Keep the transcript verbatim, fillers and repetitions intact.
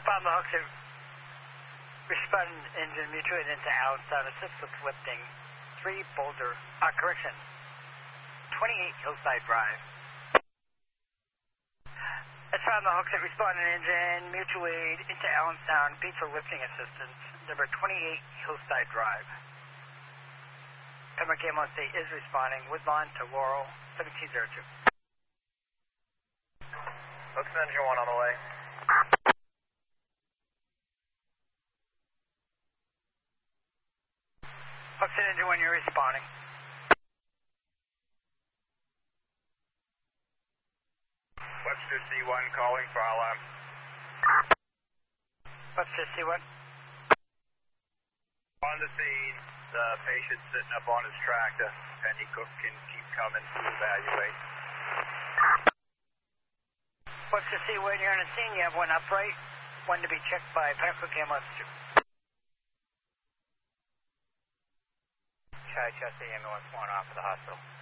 Upon the Hooks, respond engine mutuated into Allenstown, assist with lifting three Boulder, uh, correction, twenty-eight Hillside Drive. That's on the Hooks, responding engine mutuated into Allenstown, beat for lifting assistance, number twenty-eight Hillside Drive. Pembroke Ambulance State is responding, Woodlawn to Laurel, seventeen oh two. Hooks engine one on the way. Hooks engine one, you're responding. Webster C one calling for alarm. Webster C one. On the scene, the patient sitting up on his tractor. Penny Cook can keep coming to evaluate. Webster C one, you're on the scene. You have one upright, one to be checked by Penny Cook Ambulance two. Charlie Chester Ambulance one off of the hospital.